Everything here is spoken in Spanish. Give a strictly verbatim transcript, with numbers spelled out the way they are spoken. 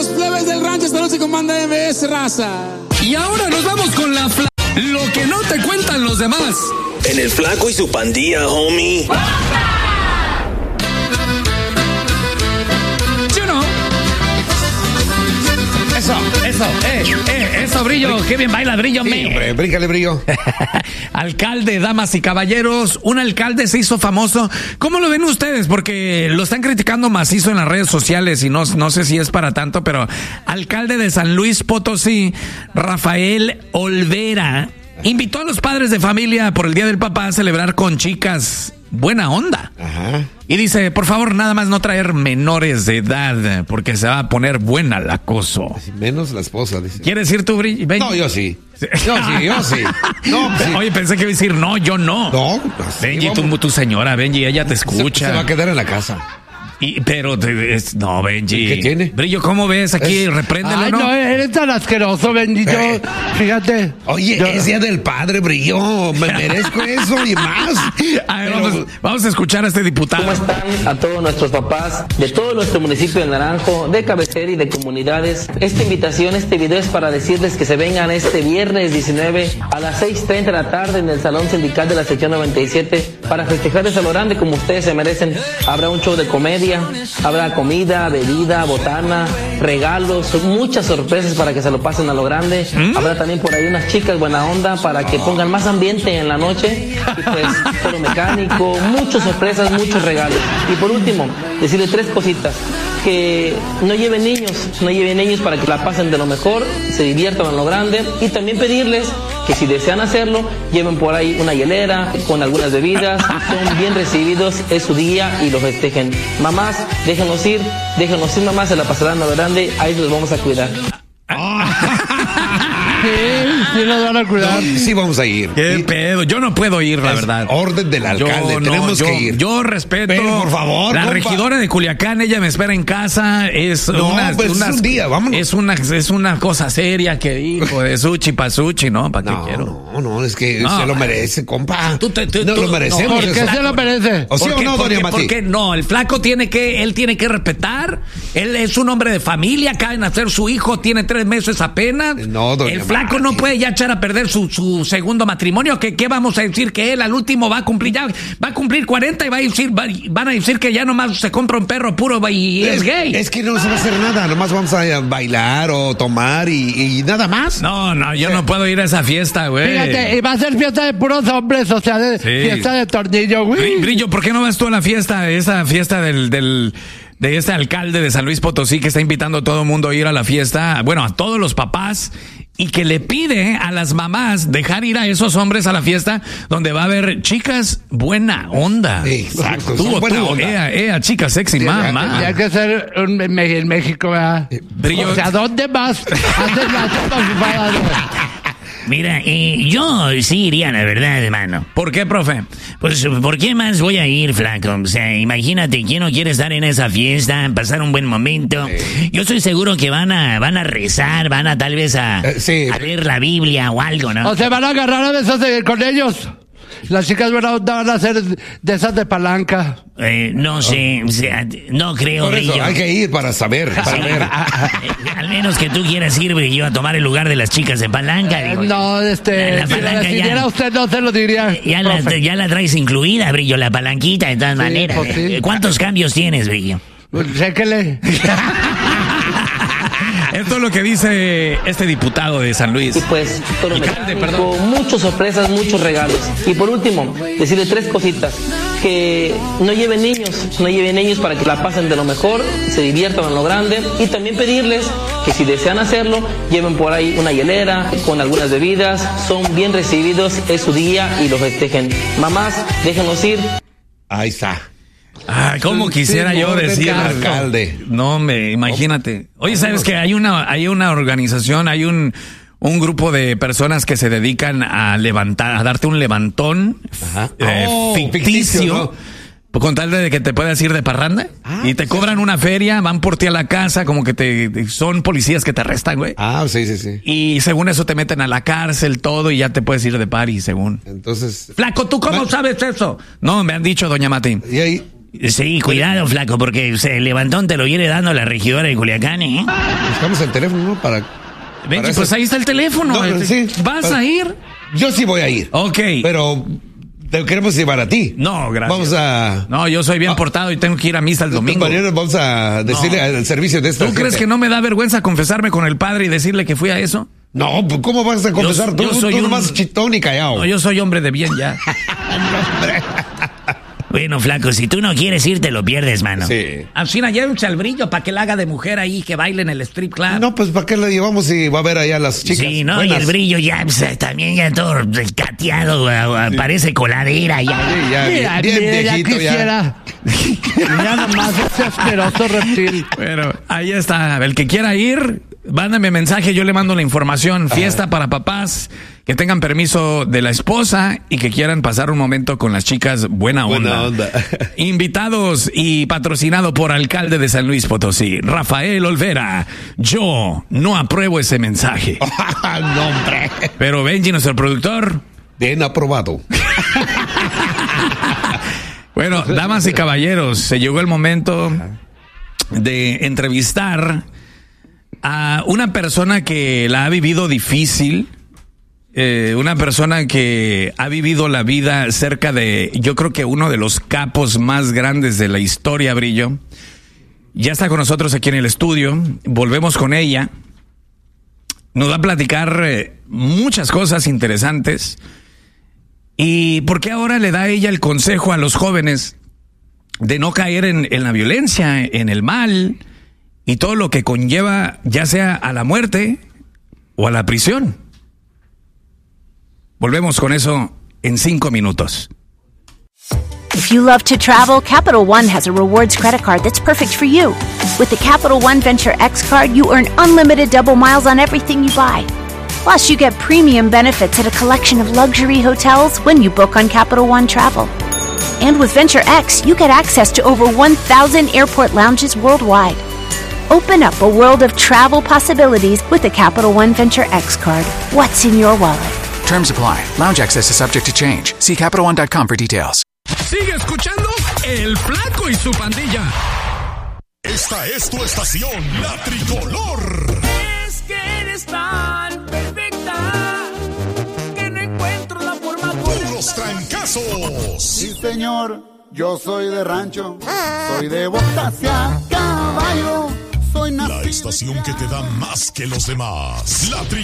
los plebes del rancho. Esta noche comanda M S, raza. Y ahora nos vamos con la fla... Lo que no te cuentan los demás. En el Flaco y su pandilla, homie. Eso, eso, eh, eh, eso, Brillo, qué bien baila Brillo, sí, me. Hombre, bríncale, Brillo. Alcalde, damas y caballeros, un alcalde se hizo famoso. ¿Cómo lo ven ustedes? Porque lo están criticando macizo en las redes sociales y no, no sé si es para tanto, pero alcalde de San Luis Potosí, Rafael Olvera, invitó a los padres de familia por el Día del Papá a celebrar con chicas. Buena onda. Ajá. Y dice, por favor, nada más no traer menores de edad, porque se va a poner buena el acoso. Menos la esposa, dice. ¿Quieres ir tú, Bri? Ven. No, yo sí. Yo sí, yo sí. No, sí. Oye, pensé que iba a decir, no, yo no. No, pues, Benji, sí, tu, tu señora, Benji, ella te escucha. Se, se va a quedar en la casa. Y, pero, te, es, no, Benji. ¿Qué tiene? Brillo, ¿cómo ves aquí? Es... Repréndelo, Ay, ¿no? no, eres tan asqueroso, Benji. Yo, Eh. fíjate. Oye, yo... es Día del Padre, Brillo. Me merezco eso y más. A ver, Pero... vamos, vamos a escuchar a este diputado. ¿Cómo están a todos nuestros papás de todo nuestro municipio de Naranjo, de cabecera y de comunidades? Esta invitación, este video es para decirles que se vengan este viernes diecinueve a las seis treinta de la tarde en el Salón Sindical de la Sección noventa y siete para festejarles a lo grande como ustedes se merecen. Habrá un show de comedia, habrá comida, bebida, botana, regalos, muchas sorpresas para que se lo pasen a lo grande. ¿Mm? Habrá también por ahí unas chicas buena onda para que pongan más ambiente en la noche. Y pues, toro mecánico, muchas sorpresas, muchos regalos. Y por último, decirle tres cositas. Que no lleven niños, no lleven niños para que la pasen de lo mejor, se diviertan en lo grande. Y también pedirles que si desean hacerlo, lleven por ahí una hielera con algunas bebidas. Son bien recibidos, es su día y lo festejen. Mamás, déjenos ir, déjenos ir, mamás, se la pasarán a lo grande, ahí los vamos a cuidar. Sí, sí nos van a cuidar. No, sí vamos a ir. ¿Qué ¿Sí? pedo? Yo no puedo ir, la Es verdad. Orden del alcalde, Yo no, tenemos yo, que ir. Yo respeto. Pero, por favor, la compa. regidora de Culiacán, ella me espera en casa. Es No, una, pues, una- es un día, vámonos. Es una, es una cosa seria que dijo de sushi pa' sushi, ¿no? ¿Para qué No, quiero? no, no, es que No, se lo merece, compa. Tú te- tú- no tú- lo merecemos. ¿Por qué eso. se lo merece? ¿O sí ¿Por o qué? no, ¿Por doña qué? Mati? Porque no, el flaco tiene que, él tiene que respetar. Él es un hombre de familia, acaba de nacer su hijo, tiene tres meses apenas. No, doña El flaco Mati. no puede ya echar a perder su, su segundo matrimonio. ¿Qué, ¿Qué vamos a decir? Que él al último va a cumplir ya, va a cumplir cuarenta y va a decir, va- van a decir que ya nomás se compra un perro puro y es, Es, gay. es que no se va a hacer nada, nomás vamos a bailar o tomar y, y nada más. No, no, yo no puedo ir a esa fiesta, güey. Fíjate, y va a ser fiesta de puros hombres, o sea, de, Sí. fiesta de tornillo, Bri- güey. Brillo, ¿por qué no vas tú a la fiesta, esa fiesta del, del, de este alcalde de San Luis Potosí que está invitando a todo el mundo a ir a la fiesta, bueno, a todos los papás, y que le pide a las mamás dejar ir a esos hombres a la fiesta donde va a haber chicas buena onda? Exacto, Tú, son buena tú, onda. ea, ea, chica sexy, mamá. Tendría que ser un, en Me- en México, ¿verdad? Brillo. O sea, ¿dónde más hacen las ocupadas? Mira, eh, yo sí iría, la verdad, hermano. ¿Por qué, profe? Pues, ¿por qué más voy a ir, flaco? O sea, imagínate, ¿quién no quiere estar en esa fiesta, pasar un buen momento? Yo estoy seguro que van a van a rezar, van a tal vez a, Eh, sí. a leer la Biblia o algo, ¿no? O se van a agarrar a besos de- con ellos. Las chicas buena onda van a ser de esas de palanca. Eh, no sé, o sea, no creo, Por eso Brillo. hay que ir para saber, para ver. Eh, Al menos que tú quieras ir, Brillo, a tomar el lugar de las chicas de palanca. Eh, digo. no, este, La si lo palanca decidiera ya. usted no se lo diría. Ya la, profe. ya la traes incluida, Brillo, la palanquita, de todas Sí, maneras. pues sí. Eh, ¿Cuántos cambios tienes, Brillo? Pues, chéquele. Esto es lo que dice este diputado de San Luis. Y pues, toro Alcalde, mecánico, muchas sorpresas, muchos regalos. Y por último, decirle tres cositas. Que no lleven niños, no lleven niños para que la pasen de lo mejor, se diviertan en lo grande. Y también pedirles que si desean hacerlo, lleven por ahí una hielera con algunas bebidas. Son bien recibidos, es su día y lo festejen. Mamás, déjenos ir. Ahí está. Ay, cómo Sí, quisiera sí, yo orden decir, del alcalde. No, me imagínate. Oye, ¿sabes que hay una hay una organización, hay un un grupo de personas que se dedican a levantar, a darte un levantón Ajá. eh, Oh, ficticio, ficticio, con tal de que te puedas ir de parranda Ah, y te cobran una feria, van por ti a la casa, como que te son policías que te arrestan, güey. Ah, sí, sí, sí. Y según eso te meten a la cárcel, todo, y ya te puedes ir de party, según. Entonces, Flaco, ¿tú cómo Ma- sabes eso? No, me han dicho, doña Mati. y ahí, Sí, cuidado, flaco, porque el levantón te lo viene dando la regidora de Culiacán, ¿eh? Buscamos el teléfono, ¿no? Para... Benji, para pues eso. ahí está el teléfono. No, sí, ¿Vas para... a ir? Yo sí voy a ir. Ok. Pero te queremos llevar a ti. No, gracias. Vamos a... No, yo soy bien Ah. portado y tengo que ir a misa el domingo. Mañana vamos a decirle No. al servicio de esta ¿Tú gente. crees que no me da vergüenza confesarme con el padre y decirle que fui a eso? No, pues ¿cómo vas a confesar? Yo- tú yo soy tú un- nomás chitón y callado. No, yo soy hombre de bien ya. Bueno, flaco, si tú no quieres ir, te lo pierdes, mano. Sí. Alcina, lleve un chalbrillo para que la haga de mujer ahí, que baile en el strip club. No, pues ¿para qué la llevamos si va a ver allá las chicas? Sí, ¿no? buenas? Y el brillo ya, pues, también ya todo cateado, a- a- parece coladera ya. Sí, ya, bien, Mira, bien mira, ya viejito ya. quisiera. Ya nomás ese asqueroso reptil. Bueno, ahí está. El que quiera ir, mándame mensaje, yo le mando la información. Fiesta para papás, que tengan permiso de la esposa y que quieran pasar un momento con las chicas. Buena onda. Buena onda. Invitados y patrocinado por alcalde de San Luis Potosí, Rafael Olvera. Yo no apruebo ese mensaje. No, hombre. Pero Benji, nuestro productor. Bien aprobado. Bueno, damas y caballeros, se llegó el momento de entrevistar a una persona que la ha vivido difícil, eh, una persona que ha vivido la vida cerca de, yo creo que uno de los capos más grandes de la historia, Brillo. Ya está con nosotros aquí en el estudio, volvemos con ella, nos va a platicar eh, muchas cosas interesantes. ¿Y por qué ahora le da ella el consejo a los jóvenes de no caer en, en la violencia, en el mal y todo lo que conlleva ya sea a la muerte o a la prisión? Volvemos con eso en cinco minutos. If you love to travel, Capital One has a rewards credit card that's perfect for you. With the Capital One Venture X card, you earn unlimited double miles on everything you buy. Plus, you get premium benefits at a collection of luxury hotels when you book on Capital One Travel. And with Venture X, you get access to over one thousand airport lounges worldwide. Open up a world of travel possibilities with the Capital One Venture X card. What's in your wallet? Terms apply. Lounge access is subject to change. See Capital One dot com for details. Sigue escuchando El Flaco y su pandilla. Esta es tu estación, la tricolor. Es que eres tan perfecta que no encuentro la forma correcta. Los trancazos. Sí, señor, yo soy de rancho, soy de botas y a caballo, soy nacido. La estación que te da más que los demás. La tri